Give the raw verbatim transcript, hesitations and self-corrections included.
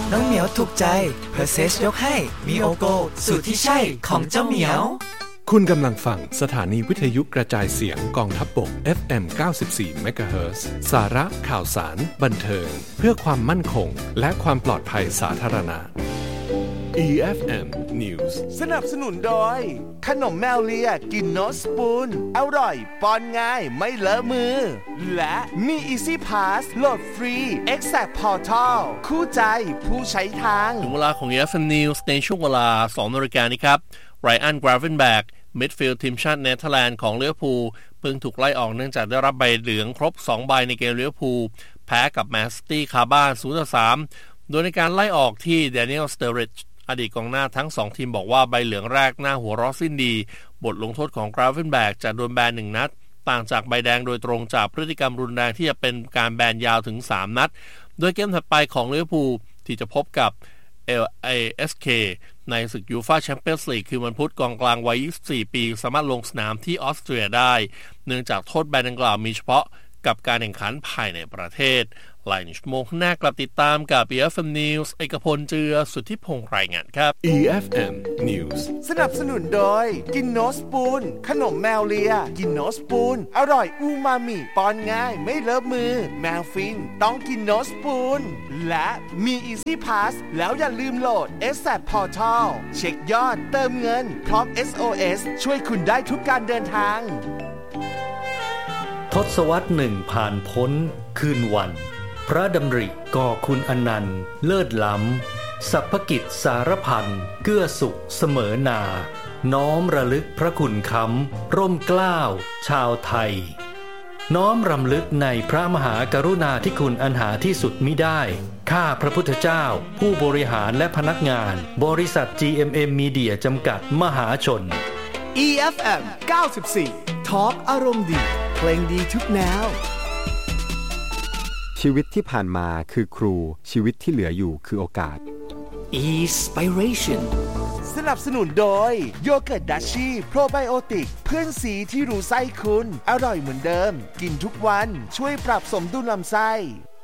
น้องเหมียวถูกใจเพอร์เซสยกให้มีโอโกสูตรที่ใช่ของเจ้าเหมียวคุณกำลังฟังสถานีวิทยุกระจายเสียงกองทัพบก เอฟ เอ็ม เก้าสิบสี่ เมกะเฮิรตซ์ สาระข่าวสารบันเทิงเพื่อความมั่นคงและความปลอดภัยสาธารณะ อี เอฟ เอ็ม News สนับสนุนโดยขนมแมวเลียกินโนสปูนอร่อยป้อนง่ายไม่เลอะมือและมี Easy Pass โหลดฟรี Exact Portal คู่ใจผู้ใช้ทางถึงเวลาของ อี เอฟ เอ็ม News ในช่วงเวลา สองนาฬิกานี้ครับไรอัน กราเวนแบกมิดฟิลด์ทีมชาติเนเธอร์แลนด์ของลิเวอร์พูลเพิ่งถูกไล่ออกเนื่องจากได้รับใบเหลืองครบสองใบในเกมลิเวอร์พูลแพ้กับแมนซิตี้คาบ้าน ศูนย์ต่อสาม โดยในการไล่ออกที่แดเนียล สเตอริดจ์อดีตกองหน้าทั้งสองทีมบอกว่าใบเหลืองแรกหน้าหัวเราะสิ้นดีบทลงโทษของกราเวนแบกจะโดนแบนหนึ่งนัดต่างจากใบแดงโดยตรงจากพฤติกรรมรุนแรงที่จะเป็นการแบนยาวถึงสามนัดโดยเกมถัดไปของลิเวอร์พูลที่จะพบกับ เอล เอ เอส เค ในศึกยูฟ่าแชมเปี้ยนส์ลีกคือวันพุธกองกลางวัยยี่สิบสี่ปีสามารถลงสนามที่ออสเตรียได้เนื่องจากโทษแบนดังกล่าวมีเฉพาะกับการแข่งขันภายในประเทศหลายชั่วโมงข้างหน้ากลับติดตามกับ อี เอฟ เอ็ม News เอกพลเจือสุทธิพงษ์รายงานครับอี เอฟ เอ็ม News สนับสนุนโดยกินโนสปูนขนมแมวเลียกินโนสปูนอร่อยอูมามิป้อนง่ายไม่เลอะมือแมวฟินต้องกินโนสปูนและมี Easy Pass แล้วอย่าลืมโหลด Exact Portal เช็คยอดเติมเงินพร้อม เอส โอ เอส ช่วยคุณได้ทุกการเดินทางทศวรรษหนึ่งผ่านพ้นคืนวันพระดำริก่อคุณอนันต์เลิศล้ำสัพพกิจสารพันเกื้อสุขเสมอนาน้อมระลึกพระคุณค้ำร่มเกล้าชาวไทยน้อมรำลึกในพระมหากรุณาธิคุณอันหาที่สุดมิได้ข้าพระพุทธเจ้าผู้บริหารและพนักงานบริษัท จี เอ็ม เอ็ม Media จำกัดมหาชนอี เอฟ เอ็ม เก้าสิบสี่ Talk อารมณ์ดีเพลงดีทุกแนวชีวิตที่ผ่านมาคือครูชีวิตที่เหลืออยู่คือโอกาส Inspiration สนับสนุนโดยโยเกิร์ตดัชชี่โปรไบโอติกเพื่อนสีที่รู้ไส้คุณอร่อยเหมือนเดิมกินทุกวันช่วยปรับสมดุลลำไส้